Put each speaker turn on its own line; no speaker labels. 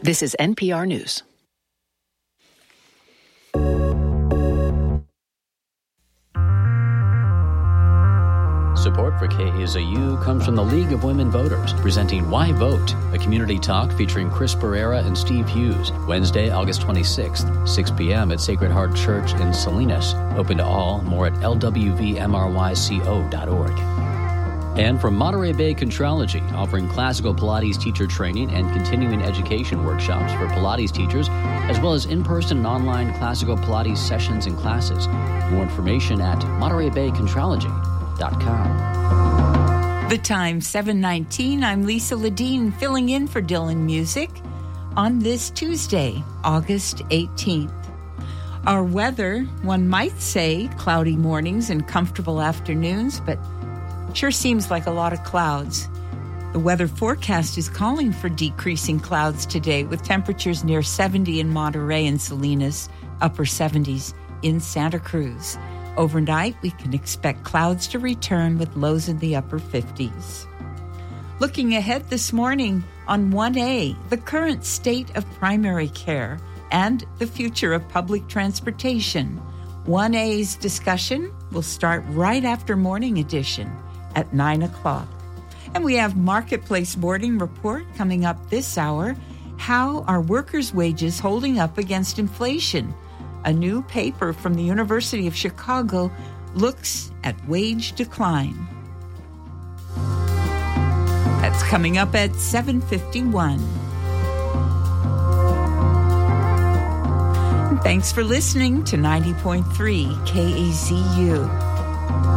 This is NPR News.
Support for KAZU comes from the League of Women Voters, presenting Why Vote, a community talk featuring Chris Pereira and Steve Hughes, Wednesday, August 26th, 6 p.m. at Sacred Heart Church in Salinas. Open to all, more at lwvmryco.org. And from Monterey Bay Contralogy, offering classical Pilates teacher training and continuing education workshops for Pilates teachers, as well as in-person and online classical Pilates sessions and classes. More information at MontereyBayContrology.com.
The time, 7:19. I'm Lisa Ledeen, filling in for Dylan Music on this Tuesday, August 18th. Our weather, one might say cloudy mornings and comfortable afternoons, but sure seems like a lot of clouds. The weather forecast is calling for decreasing clouds today, with temperatures near 70 in Monterey and Salinas, upper 70s in Santa Cruz. Overnight, we can expect clouds to return with lows in the upper 50s. Looking ahead this morning on 1A, the current state of primary care and the future of public transportation. 1A's discussion will start right after Morning Edition at 9 o'clock. And we have Marketplace Boarding Report coming up this hour. How are workers' wages holding up against inflation? A new paper from the University of Chicago looks at wage decline. That's coming up at 7:51. And thanks for listening to 90.3 KAZU.